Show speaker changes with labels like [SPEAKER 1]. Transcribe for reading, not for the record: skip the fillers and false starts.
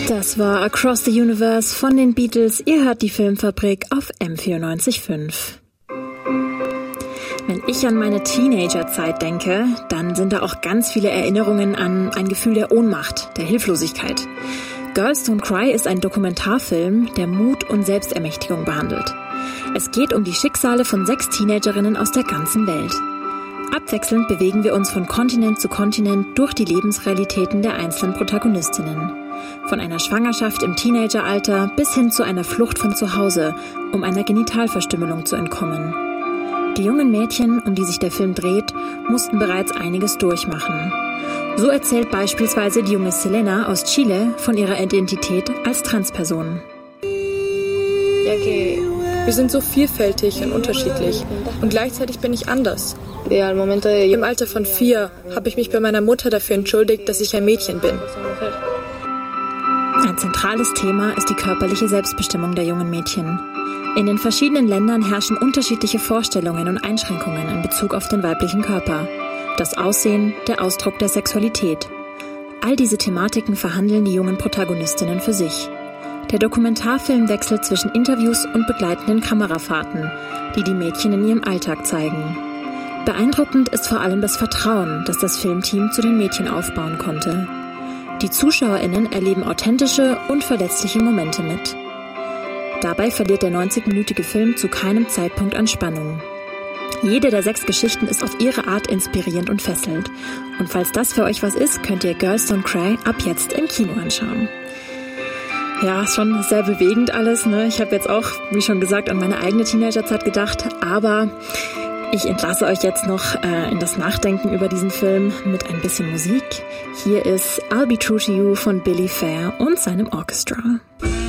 [SPEAKER 1] Das war Across the Universe von den Beatles. Ihr hört die Filmfabrik auf M94.5. Wenn ich an meine Teenagerzeit denke, dann sind da auch ganz viele Erinnerungen an ein Gefühl der Ohnmacht, der Hilflosigkeit. Girls Don't Cry ist ein Dokumentarfilm, der Mut und Selbstermächtigung behandelt. Es geht um die Schicksale von 6 Teenagerinnen aus der ganzen Welt. Abwechselnd bewegen wir uns von Kontinent zu Kontinent durch die Lebensrealitäten der einzelnen Protagonistinnen. Von einer Schwangerschaft im Teenageralter bis hin zu einer Flucht von zu Hause, um einer Genitalverstümmelung zu entkommen. Die jungen Mädchen, um die sich der Film dreht, mussten bereits einiges durchmachen. So erzählt beispielsweise die junge Selena aus Chile von ihrer Identität als Transperson.
[SPEAKER 2] Wir sind so vielfältig und unterschiedlich und gleichzeitig bin ich anders. Im Alter von 4 habe ich mich bei meiner Mutter dafür entschuldigt, dass ich ein Mädchen bin.
[SPEAKER 1] Ein zentrales Thema ist die körperliche Selbstbestimmung der jungen Mädchen. In den verschiedenen Ländern herrschen unterschiedliche Vorstellungen und Einschränkungen in Bezug auf den weiblichen Körper. Das Aussehen, der Ausdruck der Sexualität. All diese Thematiken verhandeln die jungen Protagonistinnen für sich. Der Dokumentarfilm wechselt zwischen Interviews und begleitenden Kamerafahrten, die die Mädchen in ihrem Alltag zeigen. Beeindruckend ist vor allem das Vertrauen, das das Filmteam zu den Mädchen aufbauen konnte. Die ZuschauerInnen erleben authentische und verletzliche Momente mit. Dabei verliert der 90-minütige Film zu keinem Zeitpunkt an Spannung. Jede der 6 Geschichten ist auf ihre Art inspirierend und fesselnd. Und falls das für euch was ist, könnt ihr Girls Don't Cry ab jetzt im Kino anschauen. Ja, ist schon sehr bewegend alles, ne? Ich habe jetzt auch, wie schon gesagt, an meine eigene Teenagerzeit gedacht, aber ich entlasse euch jetzt noch in das Nachdenken über diesen Film mit ein bisschen Musik. Hier ist I'll Be True to You von Billy Fair und seinem Orchestra.